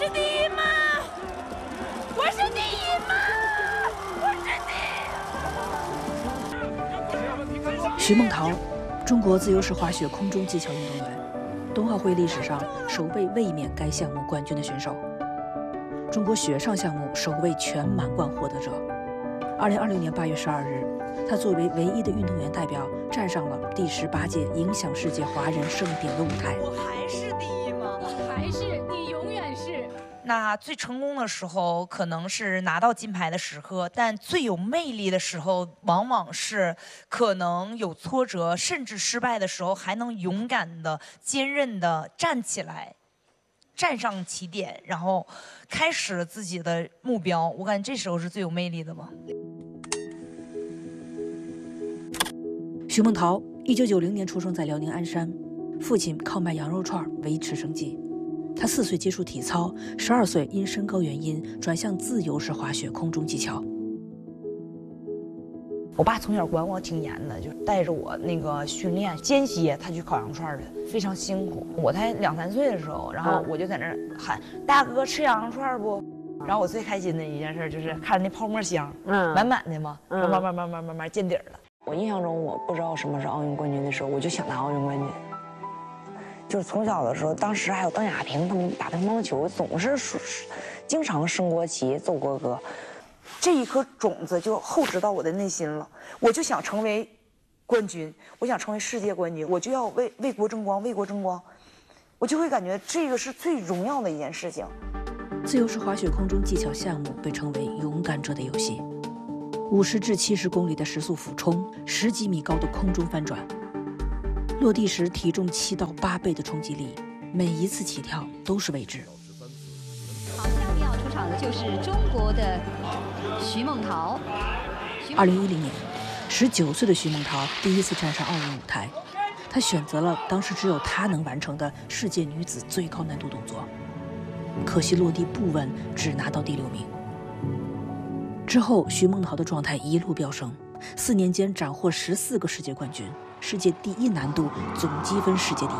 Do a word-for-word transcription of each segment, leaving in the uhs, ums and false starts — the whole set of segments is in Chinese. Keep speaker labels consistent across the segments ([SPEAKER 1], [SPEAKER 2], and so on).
[SPEAKER 1] 是第一吗？我是第一吗？我是第一。
[SPEAKER 2] 徐梦桃，中国自由式滑雪空中技巧运动员，冬奥会历史上首位卫冕该项目冠军的选手，中国雪上项目首位全满贯获得者。二零二六年八月十二日，他作为唯一的运动员代表，站上了第十八届影响世界华人盛典的舞台。
[SPEAKER 1] 我还是第一吗？
[SPEAKER 3] 我还是，你永远是。
[SPEAKER 1] 那最成功的时候可能是拿到金牌的时刻，但最有魅力的时候，往往是可能有挫折，甚至失败的时候，还能勇敢的、坚韧的站起来，站上起点，然后开始了自己的目标。我感觉这时候是最有魅力的吧。
[SPEAKER 2] 徐梦桃，一九九零年出生在辽宁鞍山，父亲靠卖羊肉串维持生计。他四岁接触体操，十二岁因身高原因转向自由式滑雪空中技巧。
[SPEAKER 4] 我爸从小管我挺严的，就带着我那个训练，间歇他去烤羊肉串的，非常辛苦。我才两三岁的时候，然后我就在那儿喊：“大哥，吃羊肉串不？”然后我最开心的一件事就是看那泡沫箱，嗯，满满的嘛，慢慢慢慢慢慢慢见底儿了。
[SPEAKER 5] 我印象中，我不知道什么是奥运冠军的时候，我就想拿奥运冠军。就是从小的时候，当时还有邓亚萍他们打乒乓球，总是经常升国旗、奏国歌。
[SPEAKER 4] 这一颗种子就厚植到我的内心了，我就想成为冠军，我想成为世界冠军，我就要为为国争光，为国争光，我就会感觉这个是最荣耀的一件事情。
[SPEAKER 2] 自由式滑雪空中技巧项目被称为勇敢者的游戏，五十至七十公里的时速俯冲，十几米高的空中翻转。落地时体重七到八倍的冲击力，每一次起跳都是未知。
[SPEAKER 3] 好，下面要出场的就是中国的徐梦桃。
[SPEAKER 2] 二零一零年，十九岁的徐梦桃第一次站上奥运舞台，她选择了当时只有她能完成的世界女子最高难度动作，可惜落地不稳，只拿到第六名。之后，徐梦桃的状态一路飙升，四年间斩获十四个世界冠军。世界第一难度，总积分世界第一。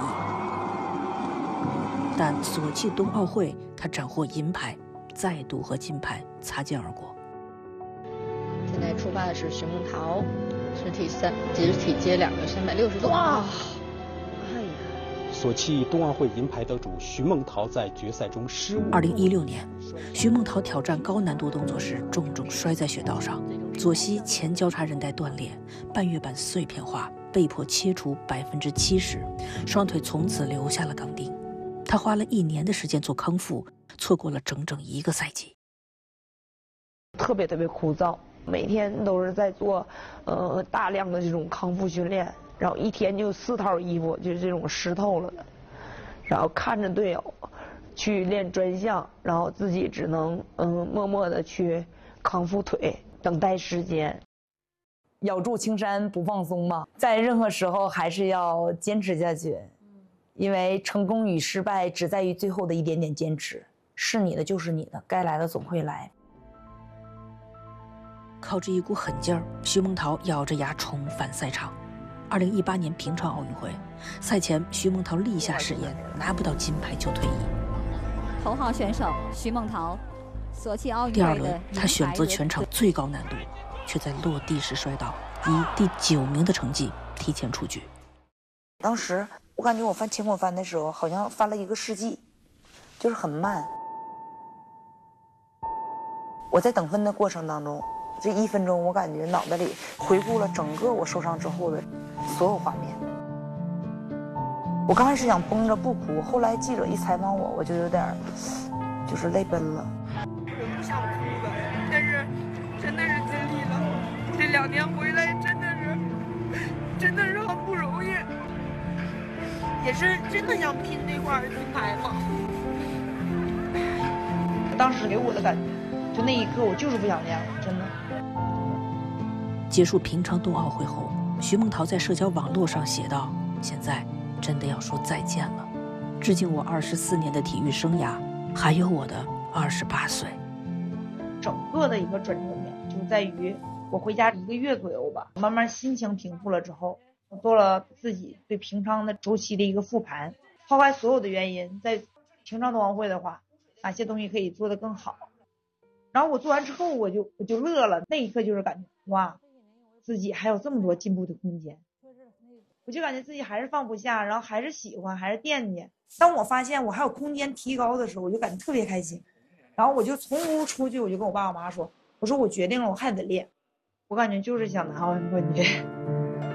[SPEAKER 2] 但索契冬奥会，他斩获银牌，再度和金牌擦肩而过。
[SPEAKER 6] 现在出发的是徐梦桃，实体三，集体接两个三百六十度。哇！
[SPEAKER 7] 哎呀！索契冬奥会银牌得主徐梦桃在决赛中失误。
[SPEAKER 2] 二零一六年，徐梦桃挑战高难度动作时，重重摔在雪道上，左膝前交叉韧带断裂，半月板碎片化。被迫切除百分之七十，双腿从此留下了钢钉。他花了一年的时间做康复，错过了整整一个赛季。
[SPEAKER 4] 特别特别枯燥，每天都是在做，呃，大量的这种康复训练，然后一天就四套衣服，就是这种湿透了的，然后看着队友去练专项，然后自己只能嗯默默的去康复腿，等待时间。咬住青山不放松嘛，在任何时候还是要坚持下去，因为成功与失败只在于最后的一点点坚持，是你的就是你的，该来的总会来。
[SPEAKER 2] 靠着一股狠劲儿，徐梦桃咬着牙重返赛场。二零一八年平昌奥运会，赛前徐梦桃立下誓言，拿不到金牌就退役。
[SPEAKER 3] 头号选手徐梦桃，索契奥运会的
[SPEAKER 2] 第二轮，她选择全场最高难度。却在落地时摔倒，以第九名的成绩提前出局。
[SPEAKER 4] 当时我感觉我翻前滚翻的时候，好像翻了一个世纪，就是很慢。我在等分的过程当中，这一分钟，我感觉脑袋里回顾了整个我受伤之后的所有画面。我刚开始想绷着不哭，后来记者一采访我，我就有点就是泪奔了。
[SPEAKER 8] 我不想哭了，但是真的是尽力了。这两年回来真的是，真的是很不容易，也是真的想拼这块金牌嘛。当时给我的感觉，就那一刻我就是不想这样，真的。
[SPEAKER 2] 结束平昌冬奥会后，徐梦桃在社交网络上写道：“现在真的要说再见了，致敬我二十四年的体育生涯，还有我的二十八岁。”
[SPEAKER 4] 整个的一个转折点就在于。我回家一个月左右吧，慢慢心情平复了之后，我做了自己对平昌的周期的一个复盘，抛开所有的原因，在平昌冬奥会的话，
[SPEAKER 9] 哪些东西可以做得更好。然后我做完之后，我就我就乐了，那一刻就是感觉哇，自己还有这么多进步的空间。我就感觉自己还是放不下，然后还是喜欢，还是惦记。当我发现我还有空间提高的时候，我就感觉特别开心。然后我就从屋出去，我就跟我爸我妈说，我说我决定了，我还得练。我感觉就是想拿奥运冠军。